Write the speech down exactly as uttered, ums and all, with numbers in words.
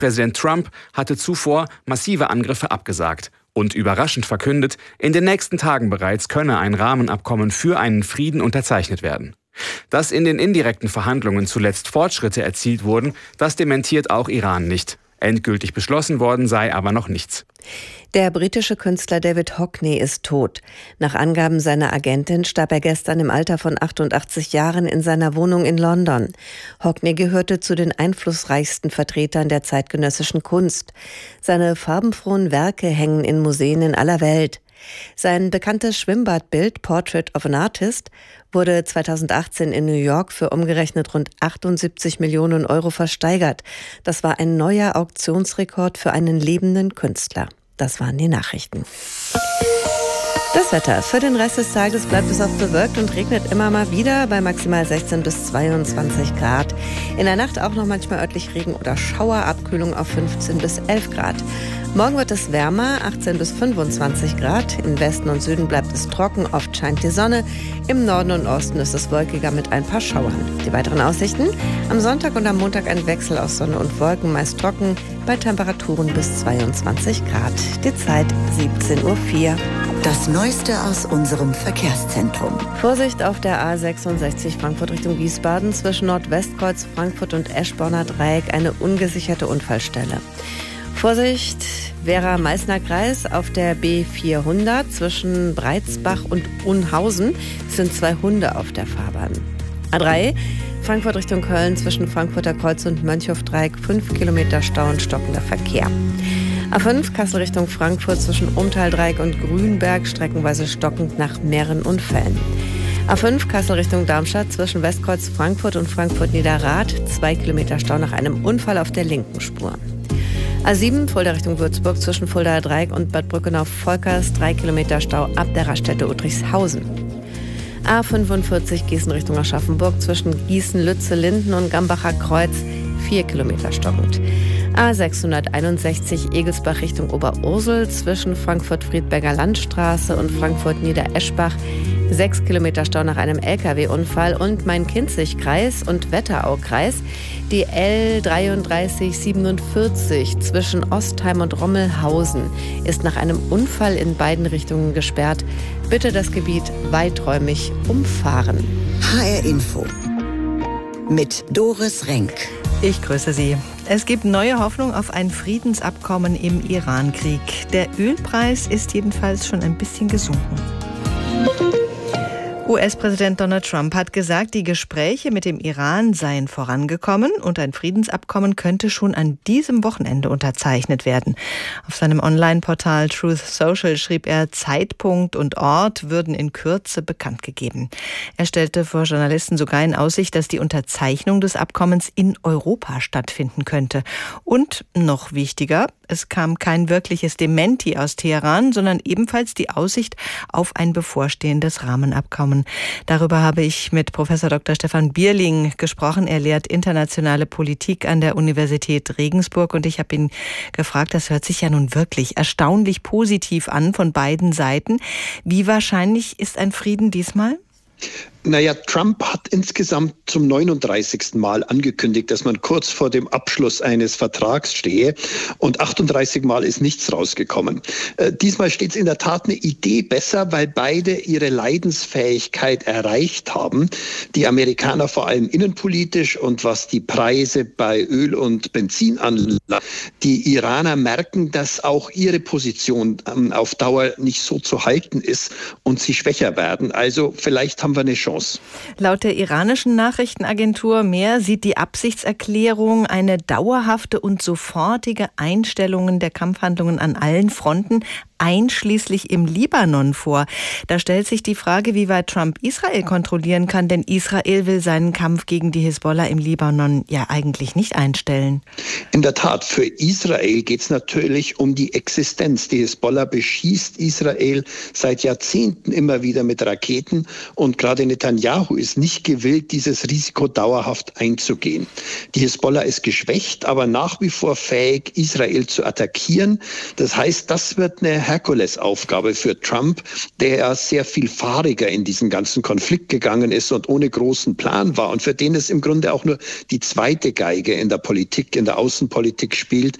Präsident Trump hatte zuvor massive Angriffe abgesagt und überraschend verkündet, in den nächsten Tagen bereits könne ein Rahmenabkommen für einen Frieden unterzeichnet werden. Dass in den indirekten Verhandlungen zuletzt Fortschritte erzielt wurden, das dementiert auch Iran nicht. Endgültig beschlossen worden sei aber noch nichts. Der britische Künstler David Hockney ist tot. Nach Angaben seiner Agentin starb er gestern im Alter von achtundachtzig Jahren in seiner Wohnung in London. Hockney gehörte zu den einflussreichsten Vertretern der zeitgenössischen Kunst. Seine farbenfrohen Werke hängen in Museen in aller Welt. Sein bekanntes Schwimmbadbild Portrait of an Artist wurde zweitausendachtzehn in New York für umgerechnet rund achtundsiebzig Millionen Euro versteigert. Das war ein neuer Auktionsrekord für einen lebenden Künstler. Das waren die Nachrichten. Das Wetter. Für den Rest des Tages bleibt es oft bewölkt und regnet immer mal wieder bei maximal sechzehn bis zweiundzwanzig Grad. In der Nacht auch noch manchmal örtlich Regen oder Schauer, Abkühlung auf fünfzehn bis elf Grad. Morgen wird es wärmer, achtzehn bis fünfundzwanzig Grad. Im Westen und Süden bleibt es trocken, oft scheint die Sonne. Im Norden und Osten ist es wolkiger mit ein paar Schauern. Die weiteren Aussichten? Am Sonntag und am Montag ein Wechsel aus Sonne und Wolken, meist trocken, bei Temperaturen bis zweiundzwanzig Grad. Die Zeit siebzehn Uhr vier. Das Neueste aus unserem Verkehrszentrum. Vorsicht auf der A sechsundsechzig Frankfurt Richtung Wiesbaden zwischen Nordwestkreuz Frankfurt und Eschborner Dreieck eine ungesicherte Unfallstelle. Vorsicht, Werra-Meißner Kreis auf der B vierhundert zwischen Breitsbach und Unhausen sind zwei Hunde auf der Fahrbahn. A drei, Frankfurt Richtung Köln zwischen Frankfurter Kreuz und Mönchhof-Dreieck, fünf Kilometer Stau und stockender Verkehr. A fünf, Kassel Richtung Frankfurt zwischen Umtal-Dreieck und Grünberg, streckenweise stockend nach mehreren Unfällen. A fünf, Kassel Richtung Darmstadt zwischen Westkreuz Frankfurt und Frankfurt-Niederrad, zwei Kilometer Stau nach einem Unfall auf der linken Spur. A sieben, Fulda Richtung Würzburg zwischen Fuldaer Dreieck und Bad Brückenau-Volkers, drei Kilometer Stau ab der Raststätte Uttrichshausen. A fünfundvierzig, Gießen Richtung Aschaffenburg zwischen Gießen, Lütze, Linden und Gambacher Kreuz, vier Kilometer stockend. A sechshunderteinundsechzig, Egelsbach Richtung Oberursel zwischen Frankfurt-Friedberger Landstraße und Frankfurt-Niedereschbach, sechs Kilometer Stau nach einem L K W-Unfall. Und Main-Kinzig-Kreis und Wetterau-Kreis, die L dreiunddreißig siebenundvierzig zwischen Ostheim und Rommelhausen ist nach einem Unfall in beiden Richtungen gesperrt. Bitte das Gebiet weiträumig umfahren. H R Info mit Doris Renk. Ich grüße Sie. Es gibt neue Hoffnung auf ein Friedensabkommen im Iran-Krieg. Der Ölpreis ist jedenfalls schon ein bisschen gesunken. U S-Präsident Donald Trump hat gesagt, die Gespräche mit dem Iran seien vorangekommen und ein Friedensabkommen könnte schon an diesem Wochenende unterzeichnet werden. Auf seinem Online-Portal Truth Social schrieb er, Zeitpunkt und Ort würden in Kürze bekannt gegeben. Er stellte vor Journalisten sogar in Aussicht, dass die Unterzeichnung des Abkommens in Europa stattfinden könnte. Und noch wichtiger, es kam kein wirkliches Dementi aus Teheran, sondern ebenfalls die Aussicht auf ein bevorstehendes Rahmenabkommen. Darüber habe ich mit Professor Doktor Stefan Bierling gesprochen. Er lehrt internationale Politik an der Universität Regensburg und ich habe ihn gefragt, das hört sich ja nun wirklich erstaunlich positiv an von beiden Seiten. Wie wahrscheinlich ist ein Frieden diesmal? Naja, Trump hat insgesamt zum neununddreißigsten Mal angekündigt, dass man kurz vor dem Abschluss eines Vertrags stehe und achtunddreißig Mal ist nichts rausgekommen. Äh, diesmal steht es in der Tat eine Idee besser, weil beide ihre Leidensfähigkeit erreicht haben. Die Amerikaner vor allem innenpolitisch und was die Preise bei Öl und Benzin anlangt. Die Iraner merken, dass auch ihre Position ähm, auf Dauer nicht so zu halten ist und sie schwächer werden. Also vielleicht haben wir eine Chance. Laut der iranischen Nachrichtenagentur Mehr sieht die Absichtserklärung eine dauerhafte und sofortige Einstellung der Kampfhandlungen an allen Fronten, einschließlich im Libanon vor. Da stellt sich die Frage, wie weit Trump Israel kontrollieren kann, denn Israel will seinen Kampf gegen die Hisbollah im Libanon ja eigentlich nicht einstellen. In der Tat, für Israel geht es natürlich um die Existenz. Die Hisbollah beschießt Israel seit Jahrzehnten immer wieder mit Raketen und gerade Netanyahu ist nicht gewillt, dieses Risiko dauerhaft einzugehen. Die Hisbollah ist geschwächt, aber nach wie vor fähig, Israel zu attackieren. Das heißt, das wird eine Herkulesaufgabe für Trump, der ja sehr viel fahriger in diesen ganzen Konflikt gegangen ist und ohne großen Plan war und für den es im Grunde auch nur die zweite Geige in der Politik, in der Außenpolitik spielt.